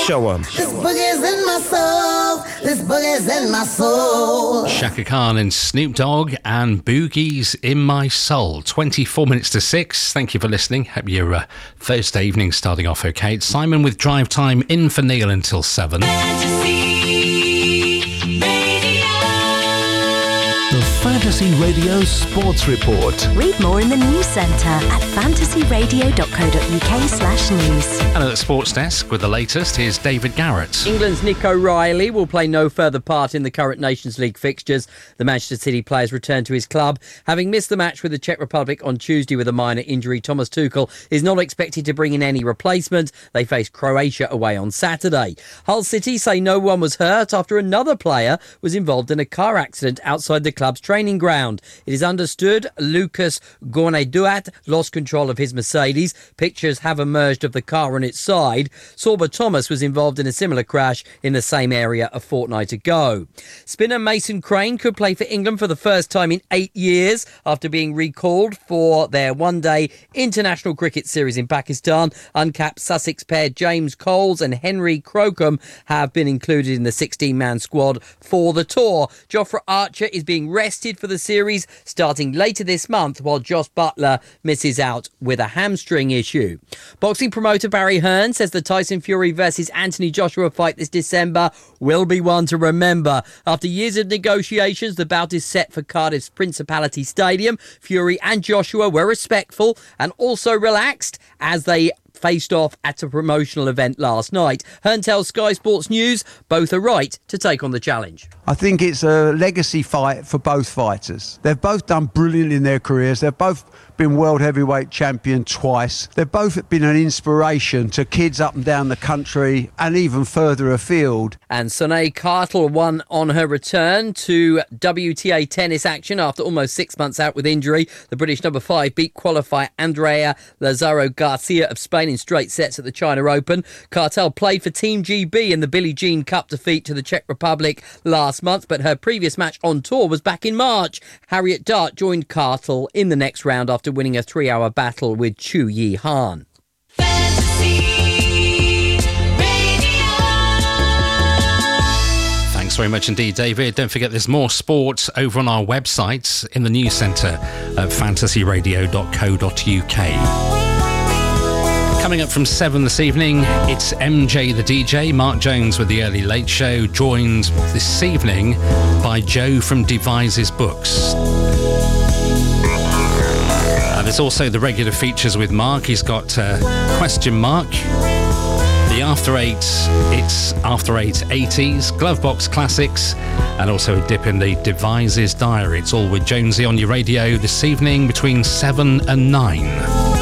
Show 'em. This boogie's in my soul. This boogie's in my soul. Shaka Khan and Snoop Dogg and Boogie's in My Soul. 24 minutes to 6. Thank you for listening. Hope your Thursday evening starting off okay. It's Simon with Drive Time in for Neil until 7. The Fantasy Radio Sports Report. Read more in the news centre at fantasyradio.co.uk/news. And at the Sports Desk with the latest, here's David Garrett. England's Nick O'Reilly will play no further part in the current Nations League fixtures. The Manchester City player's returned to his club. Having missed the match with the Czech Republic on Tuesday with a minor injury, Thomas Tuchel is not expected to bring in any replacement. They face Croatia away on Saturday. Hull City say no one was hurt after another player was involved in a car accident outside the club's training ground. It is understood Lucas Gornay-Duat lost control of his Mercedes. Pictures have emerged of the car on its side. Sorba Thomas was involved in a similar crash in the same area a fortnight ago. Spinner Mason Crane could play for England for the first time in 8 years after being recalled for their one-day international cricket series in Pakistan. Uncapped Sussex pair James Coles and Henry Crocombe have been included in the 16-man squad for the tour. Jofra Archer is being rested for the series starting later this month, while Josh Butler misses out with a hamstring issue. Boxing promoter Barry Hearn says the Tyson Fury versus Anthony Joshua fight this December will be one to remember. After years of negotiations, the bout is set for Cardiff's Principality Stadium. Fury and Joshua were respectful and also relaxed as they faced off at a promotional event last night. Hearn tells Sky Sports News both are right to take on the challenge. I think it's a legacy fight for both fighters. They've both done brilliant in their careers. They've both been world heavyweight champion twice. They've both been an inspiration to kids up and down the country and even further afield. And Sonia Cartle won on her return to WTA tennis action after almost 6 months out with injury. The British number 5 beat qualifier Andrea Lazaro Garcia of Spain in straight sets at the China Open. Cartel played for Team GB in the Billie Jean Cup defeat to the Czech Republic last month, but her previous match on tour was back in March. Harriet Dart joined Cartle in the next round after winning a 3-hour battle with Chu Yi Han. Thanks very much indeed, David. Don't forget there's more sport over on our website in the news centre at fantasyradio.co.uk. Coming up from 7 this evening, it's MJ the DJ, Mark Jones with the Early Late Show, joined this evening by Joe from Devises Books. There's also the regular features with Mark. He's got Question Mark, the After 8, it's After 8 80s, Glovebox Classics, and also a dip in the Devises Diary. It's all with Jonesy on your radio this evening between 7 and 9.